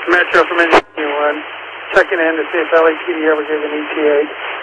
Metro from Engine 1. Checking in to see if LAPD ever gave an ETA.